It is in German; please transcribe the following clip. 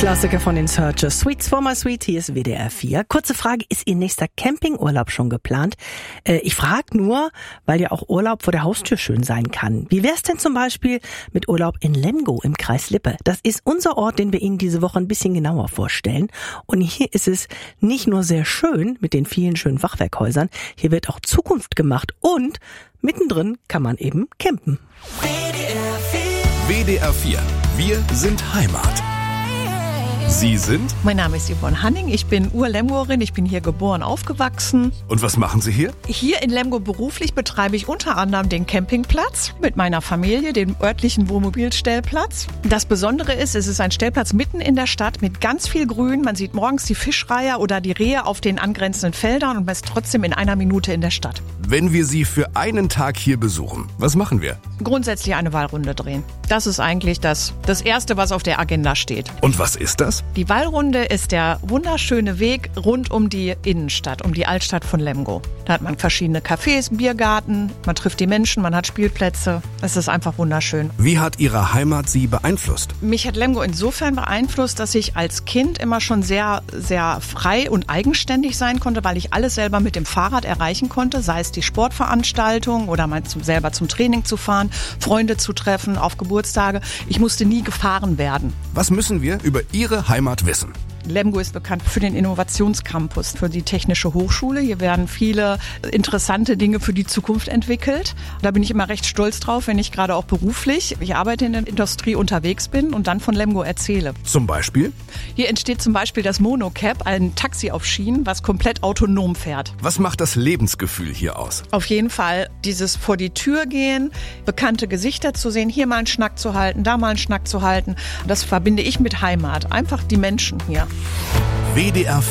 Klassiker von den Searchers. Sweets for my sweet, hier ist WDR 4. Kurze Frage, ist Ihr nächster Campingurlaub schon geplant? Ich frage nur, weil ja auch Urlaub vor der Haustür schön sein kann. Wie wär's denn zum Beispiel mit Urlaub in Lemgo im Kreis Lippe? Das ist unser Ort, den wir Ihnen diese Woche ein bisschen genauer vorstellen. Und hier ist es nicht nur sehr schön mit den vielen schönen Fachwerkhäusern, hier wird auch Zukunft gemacht und mittendrin kann man eben campen. WDR 4. Wir sind Heimat. Sie sind? Mein Name ist Yvonne Hanning, ich bin Ur-Lemgoerin, ich bin hier geboren, aufgewachsen. Und was machen Sie hier? Hier in Lemgo beruflich betreibe ich unter anderem den Campingplatz mit meiner Familie, den örtlichen Wohnmobilstellplatz. Das Besondere ist, es ist ein Stellplatz mitten in der Stadt mit ganz viel Grün. Man sieht morgens die Fischreiher oder die Rehe auf den angrenzenden Feldern und man ist trotzdem in einer Minute in der Stadt. Wenn wir Sie für einen Tag hier besuchen, was machen wir? Grundsätzlich eine Wallrunde drehen. Das ist eigentlich das Erste, was auf der Agenda steht. Und was ist das? Die Wallrunde ist der wunderschöne Weg rund um die Innenstadt, um die Altstadt von Lemgo. Da hat man verschiedene Cafés, Biergarten, man trifft die Menschen, man hat Spielplätze. Es ist einfach wunderschön. Wie hat Ihre Heimat Sie beeinflusst? Mich hat Lemgo insofern beeinflusst, dass ich als Kind immer schon sehr, sehr frei und eigenständig sein konnte, weil ich alles selber mit dem Fahrrad erreichen konnte, sei es die Sportveranstaltung oder mal selber zum Training zu fahren, Freunde zu treffen auf Geburtstage. Ich musste nie gefahren werden. Was müssen wir über Ihre Heimat wissen? Lemgo ist bekannt für den Innovationscampus, für die Technische Hochschule. Hier werden viele interessante Dinge für die Zukunft entwickelt. Da bin ich immer recht stolz drauf, wenn ich gerade auch beruflich, ich arbeite in der Industrie, unterwegs bin und dann von Lemgo erzähle. Zum Beispiel? Hier entsteht zum Beispiel das Monocab, ein Taxi auf Schienen, was komplett autonom fährt. Was macht das Lebensgefühl hier aus? Auf jeden Fall dieses vor die Tür gehen, bekannte Gesichter zu sehen, hier mal einen Schnack zu halten, da mal einen Schnack zu halten. Das verbinde ich mit Heimat. Einfach die Menschen hier. WDR